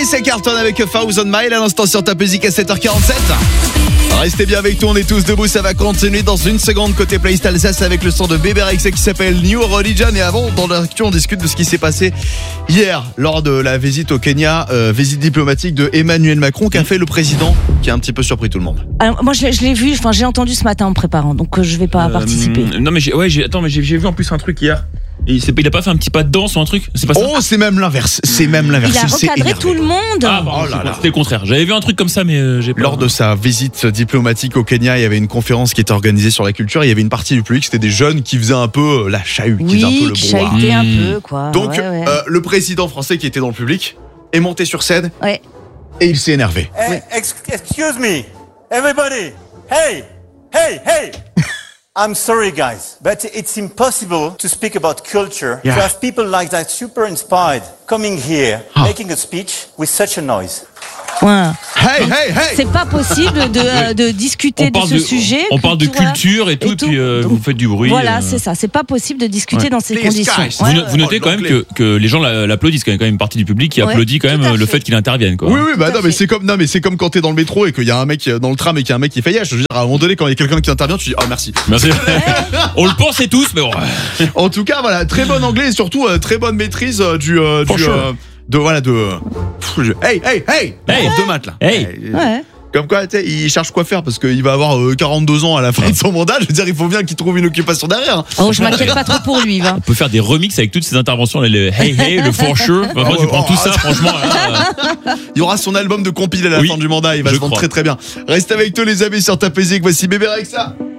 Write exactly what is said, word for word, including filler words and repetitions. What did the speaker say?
Vanessa Carlton avec A Thousand Miles à l'instant sur ta musique à sept heures quarante-sept. Restez bien avec nous, on est tous debout, ça va continuer dans une seconde côté Playlist Alsace avec le son de Bébé Rexha qui s'appelle New Religion. Et avant, dans l'actu, on discute de ce qui s'est passé hier lors de la visite au Kenya, euh, visite diplomatique de Emmanuel Macron qu'a fait le président, qui a un petit peu surpris tout le monde. Alors, moi je, je l'ai vu, enfin j'ai entendu ce matin en préparant, donc euh, je vais pas euh, participer. Non mais j'ai, ouais, j'ai, attends, mais j'ai, j'ai vu en plus un truc hier. Et il, il a pas fait un petit pas de danse ou un truc? C'est pas ça? Oh, c'est même l'inverse. C'est même l'inverse. Il a recadré tout le monde. Ah, bah, oh là là. C'était le contraire. J'avais vu un truc comme ça, mais euh, j'ai pas. Lors de sa visite diplomatique au Kenya, il y avait une conférence qui était organisée sur la culture. Il y avait une partie du public, c'était des jeunes qui faisaient un peu la chahut, qui oui, faisaient un peu le qui brouhaha. chahutaient un peu, quoi. Donc, ouais, ouais. Euh, le président français qui était dans le public est monté sur scène ouais. et il s'est énervé. Hey, excuse me, everybody. Hey, hey, hey. I'm sorry, guys, but it's impossible to speak about culture Yeah. to have people like that super inspired coming here, Oh. making a speech with such a noise. Ouais. Hey, hey, hey. C'est pas possible de, euh, de discuter de ce de, sujet. On, on parle de culture et tout, et, et tout. puis euh, Donc, vous faites du bruit. Voilà, euh... c'est ça. C'est pas possible de discuter ouais. dans ces Please, conditions. guys. Vous, Ouais, vous ouais. notez quand même que, que les gens l'applaudissent, quand même une partie du public qui Ouais, applaudit quand tout même à le fait. fait qu'il intervienne, quoi. Oui, oui, bah Tout à non, mais fait. c'est comme, non, mais c'est comme quand t'es dans le métro et qu'il y a un mec dans le tram et qu'il y a un mec qui fait yesh. Je veux dire, à un moment donné, quand il y a quelqu'un qui intervient, tu dis, oh, merci. Merci. On le pensait tous, mais bon. En tout cas, voilà, très bon anglais et surtout euh, très bonne maîtrise euh, du, euh, du, euh, de, voilà, de, euh, pff, je- hey, hey, hey, Hey. de maths là. Hey. Ouais. Comme quoi, tu sais, il cherche quoi faire parce qu'il va avoir euh, quarante-deux ans à la fin de son mandat. Je veux dire, il faut bien qu'il trouve une occupation derrière. Oh, je m'inquiète pas trop pour lui, va. On peut faire des remixes avec toutes ces interventions, là, le hey hey, le for sure. Enfin, moi, Oh, tu prends oh, tout oh, ça, oh. franchement. Là, Il y aura son album de compil à la Oui, fin du mandat. Il va je se vendre crois. très très bien. Reste avec nous les amis sur ta musique. Voici Bébé Rexha.